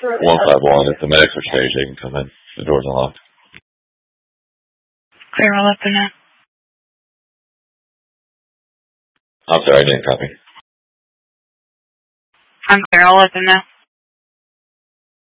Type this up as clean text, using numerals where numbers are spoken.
151. If the medics are staged, they can come in. The door's unlocked. Clear, all up and now. I'm sorry, I didn't copy. I'm clear, all up and now.